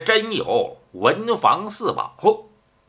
真有文房四宝。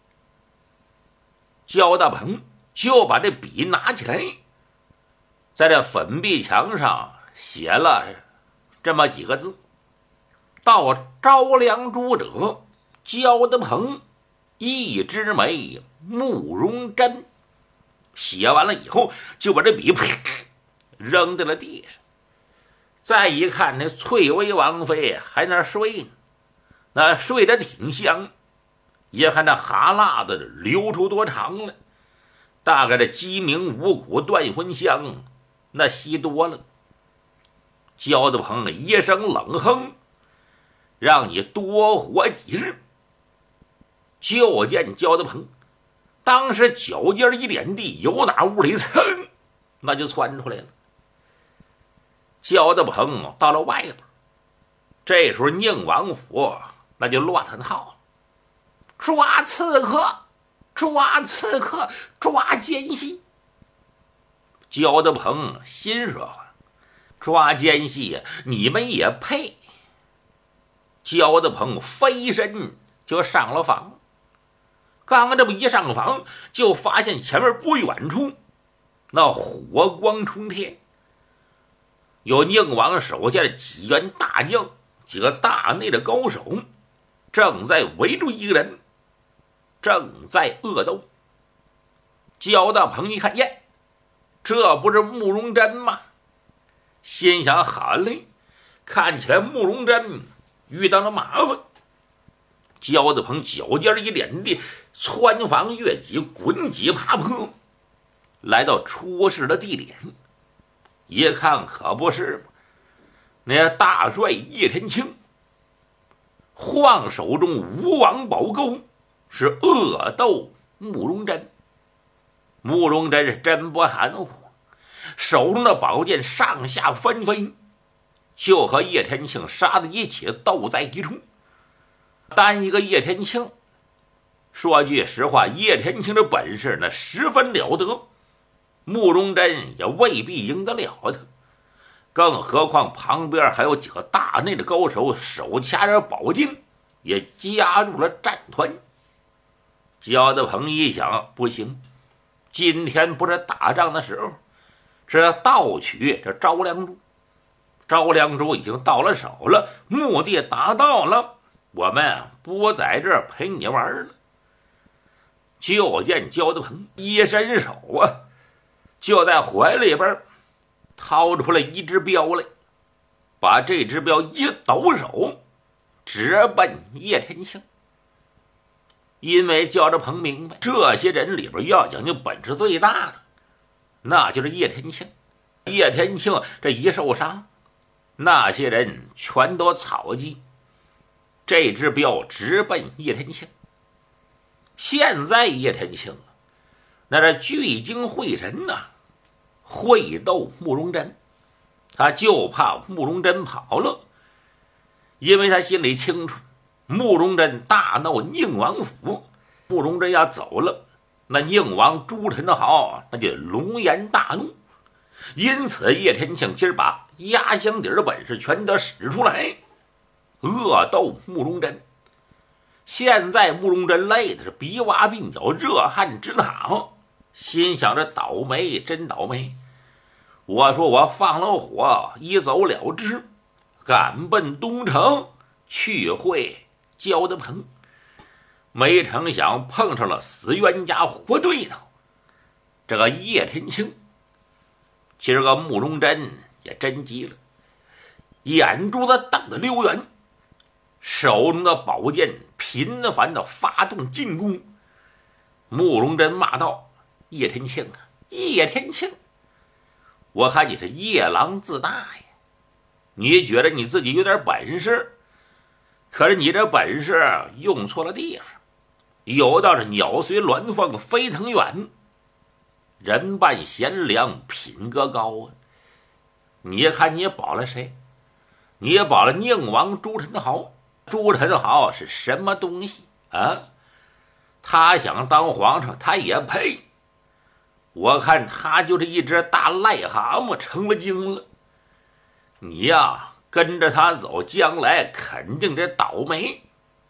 焦大鹏就把这笔拿起来，在这粉壁墙上写了这么几个字：到招良珠者，焦大鹏，一枝梅，慕容真。写完了以后，就把这笔扔在了地上。再一看，那翠微王妃还那睡呢，那睡得挺香。也看那哈喇子流出多长了，大概这鸡鸣五谷断魂香那吸多了。焦大鹏一声冷哼，让你多活几日。就见焦大鹏当时脚尖一点地，由哪屋里噌那就窜出来了。焦大鹏到了外边，这时候宁王府那就乱了套了，抓刺客，抓刺客，抓奸细。焦大鹏心说，抓奸细你们也配。焦大鹏飞身就上了房，刚这么一上房，就发现前面不远处那火光冲天，有宁王手下的几员大将，几个大内的高手正在围住一个人，正在恶斗。焦大鹏一看，耶，这不是慕容真吗？心想，好嘞，看起来慕容真遇到了麻烦。焦大鹏脚尖一点地，穿房越脊，滚几爬坡，来到出事的地点。一看可不是嘛，那大帅叶天庆晃手中吴王宝钩，是恶斗慕容真。慕容真是真不含糊，手中的宝剑上下纷飞，就和叶天庆杀在一起，斗在一处。单一个叶天庆，说句实话，叶天庆的本事那十分了得，慕容真也未必赢得了他。更何况旁边还有几个大内的高手，手掐着宝剑也加入了战团。焦大鹏一想，不行，今天不是打仗的时候，是要盗取这招良珠。招良珠已经到了手了，目的达到了，我们不在这儿陪你玩了。就见焦大鹏一伸手啊，就在怀里边掏出来一只镖来，把这只镖一抖手，直奔叶天庆。因为焦大鹏明白，这些人里边要讲究本事最大的，那就是叶天庆。叶天庆这一受伤，那些人全都草鸡。这只镖直奔叶天庆。现在叶天庆那是聚精会神呐，会斗慕容真，他就怕慕容真跑了，因为他心里清楚，慕容真大闹宁王府，慕容真要走了，那宁王朱宸濠那就龙颜大怒。因此叶天庆今儿把压箱底的本事全都使出来，恶斗慕容真。现在慕容真累的是鼻洼鬓角，热汗直淌，心想着倒霉，真倒霉。我说我放了火，一走了之，赶奔东城去会焦大鹏，没成想碰上了死冤家活对头，这个叶天庆。今儿个慕容真也真急了，眼珠子瞪得溜圆，手中的宝剑频繁的发动进攻。慕容真骂道：叶天庆啊，叶天庆，我看你是夜郎自大呀，你觉得你自己有点本事，可是你这本事用错了地方，有道是鸟随鸾凤飞腾远，人伴贤良品格高啊。你看你保了谁？你保了宁王朱宸濠。朱宸濠是什么东西啊？他想当皇上他也配，我看他就是一只大癞蛤蟆成了精了。你呀跟着他走，将来肯定得倒霉。